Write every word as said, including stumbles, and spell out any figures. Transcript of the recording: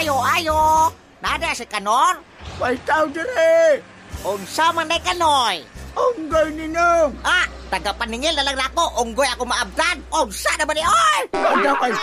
ayo-ayo. Nada si Kanor? Pastaw dire. Unsa man day Kanoy? Unggoy ninong. Ah, taga-paningil na lang nako. Unggoy ako maabtan. Unsa na ba ni oy? Kada